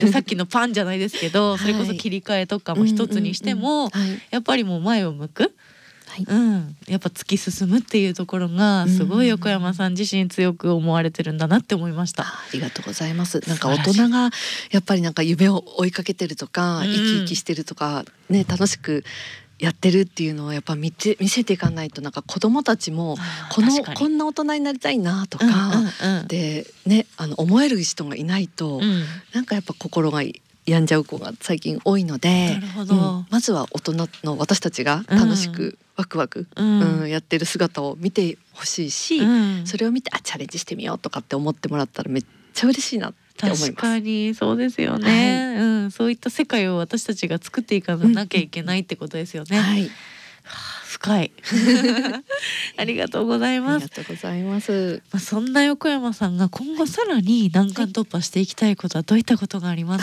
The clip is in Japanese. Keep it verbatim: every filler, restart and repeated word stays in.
さっきのパンじゃないですけど、それこそ切り替えとかも一つにしても、やっぱりもう前を向く、はいうん、やっぱ突き進むっていうところがすごい横山さん自身強く思われてるんだなって思いました。 ありがとうございます。なんか大人がやっぱりなんか夢を追いかけてるとか、生き生きしてるとかね、楽しくやってるっていうのをやっぱ見て見せていかないと、なんか子供たちもこのこんな大人になりたいなとか、うんうんうん、でねあの思える人がいないと、うん、なんかやっぱ心が病んじゃう子が最近多いので、 なるほど、 うん、まずは大人の私たちが楽しく、うん、ワクワク、うんうん、やってる姿を見てほしいし、うん、それを見てあチャレンジしてみようとかって思ってもらったらめっちゃ嬉しいなって思います。 確かにそうですよね、はいうん、そういった世界を私たちが作っていかなきゃいけないってことですよね、うんはいはあ、深いありがとうございます。 ありがとうございます。 まあ、そんな横山さんが今後さらに難関突破していきたいことはどういったことがありますか？